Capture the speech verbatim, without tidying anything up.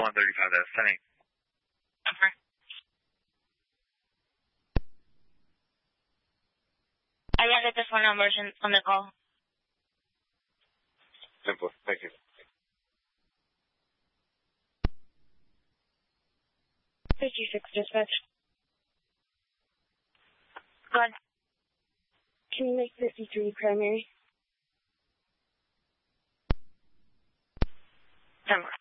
one thirty-five, that's sending. Okay. I added this one number on the call. Simple. Thank you. fifty-six dispatch. Go ahead. Can you make fifty-three primary? Ten more.